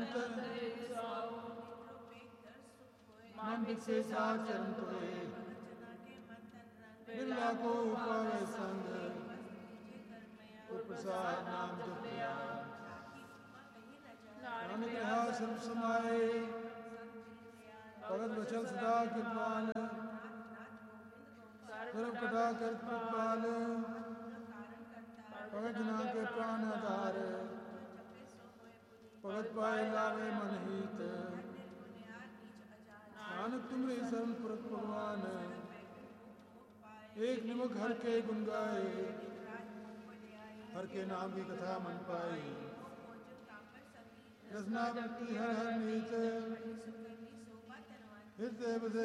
ਅੰਤ ਮਨ ਵਿਸੇ ਸਾਧ ਚਰਨ ਤੋਏ ਬਿਰਲਾ ਕੋ ਪਾਵੇ ਸੰਗ ਪ੍ਰਸਾਦ ਨਾਮ ਜਪਿਆ ਨਾਨਕ ਰਹਾ ਸਰਬ ਸਮਾਏ ਭਗਤ ਬਚਨ ਸਦਾ ਕਿਰਪਾਲ ਸਰਬ ਕਟਾ ਕਰ ਕਿਰਪਾਲ ਭਗਤ ਜਨਾਂ ਕੇ ਪ੍ਰਾਨ ਆਧਾਰ ਭਗਤ ਪਾਏ ਲਾਵੇ ਮਨ ਹੀਤ ਨਾਨਕ ਤੁਮਰੇ ਸਰਮ ਪੁਰਖ ਭਗਵਾਨ एक निमक हर के गुण गाए हर के नाम की कथा मन पाई रसना भक्ति हर हर नीत हृदय बसे